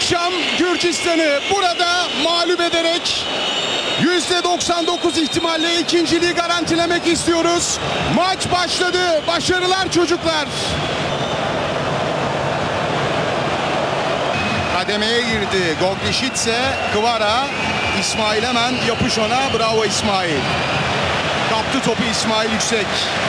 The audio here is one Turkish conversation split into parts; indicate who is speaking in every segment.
Speaker 1: akşam Gürcistan'ı burada mağlup ederek %99 ihtimalle ikinciliği garantilemek istiyoruz. Maç başladı. Başarılar çocuklar. Kademeye girdi. Goglişitse, Kvara, İsmail hemen yapış ona. Bravo İsmail. Kaptı topu İsmail Yüksek.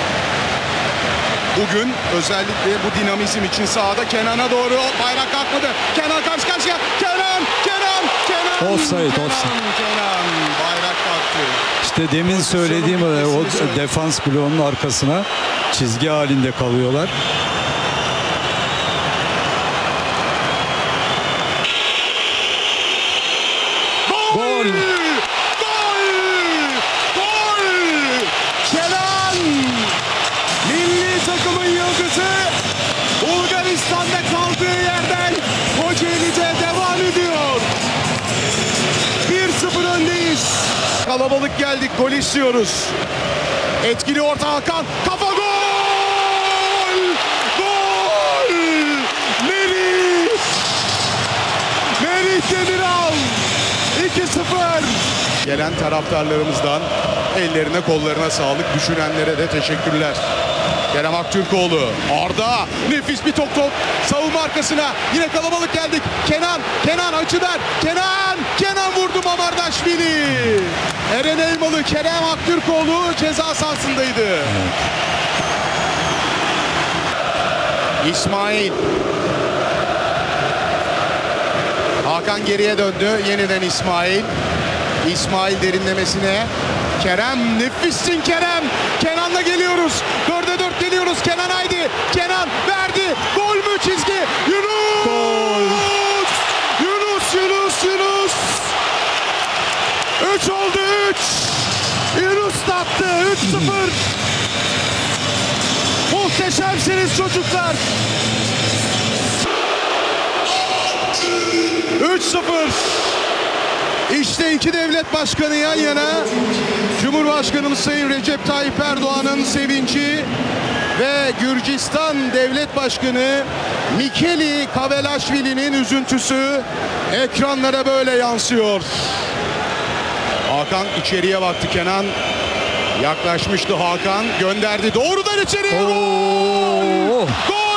Speaker 1: Bugün özellikle bu dinamizm için sahada Kenan'a doğru bayrak kalkmadı. Kenan karşı karşıya. Kenan.
Speaker 2: Offside.
Speaker 1: Kenan bayrak kalktı.
Speaker 2: İşte demin söylediğim o defans bloğunun arkasına çizgi halinde kalıyorlar. Gol!
Speaker 1: Kenan! Milli takımın yıldızı Bulgaristan'da kaldığı yerden Kocaeli'de devam ediyor. 1-0 öndeyiz. Kalabalık geldik, gol istiyoruz. Etkili orta Hakan, kafa gol! Gol! Merih Demiral 2-0. Gelen taraftarlarımızdan ellerine kollarına sağlık, düşünenlere de teşekkürler. Kerem Aktürkoğlu, Arda, nefis bir top savunma arkasına, yine kalabalık geldik. Kenan açıdan, Kenan vurdu Mamardaşvili. Eren Elmalı, Kerem Aktürkoğlu ceza sahasındaydı. İsmail. Hakan geriye döndü, yeniden İsmail derinlemesine. Kerem, nefissin Kerem. Kenan'la geliyoruz. 4'e 4 geliyoruz. Kenan haydi. Kenan verdi. Gol mü çizgi? Yunus!
Speaker 2: Gol!
Speaker 1: Yunus! 3 oldu 3. Yunus da attı. 3-0. Muhteşemsiniz çocuklar. 3-0. İşte iki devlet başkanı yan yana. Cumhurbaşkanımız Sayın Recep Tayyip Erdoğan'ın sevinci ve Gürcistan Devlet Başkanı Mikeli Kavelaşvili'nin üzüntüsü ekranlara böyle yansıyor. Hakan içeriye baktı, Kenan yaklaşmıştı, Hakan gönderdi doğrudan içeriye. Gol!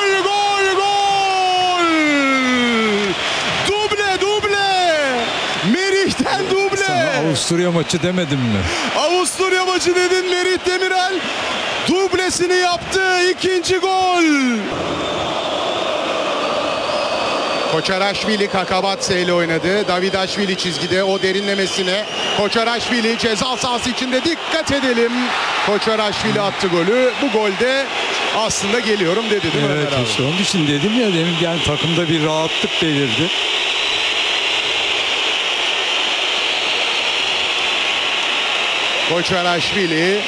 Speaker 1: Merih'ten duble.
Speaker 2: Sana Avusturya maçı demedim mi?
Speaker 1: Avusturya maçı dedin, Merih Demiral dublesini yaptı. İkinci gol. Koçaraşvili Kakabatse ile oynadı. Davidaşvili çizgide, o derinlemesine. Koçaraşvili ceza sahası içinde, dikkat edelim. Koçaraşvili attı golü. Bu golde aslında geliyorum dedi değil mi?
Speaker 2: Evet, işte onun için dedim ya demin, yani takımda bir rahatlık belirdi.
Speaker 1: Koçaraşvili.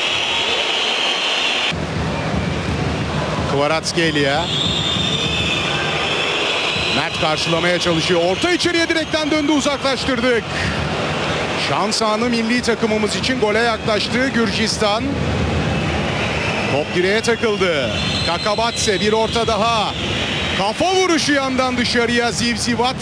Speaker 1: Kvaratskhelia. Mert karşılamaya çalışıyor. Orta içeriye direkten döndü, uzaklaştırdık. Şans anı milli takımımız için, gole yaklaştı Gürcistan. Top direğe takıldı. Kakabatse bir orta daha. Kafa vuruşu yandan dışarıya, Zivzivat.